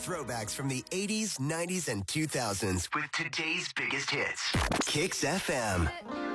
throwbacks from the 80s, 90s, and 2000s with today's biggest hits. Kicks FM.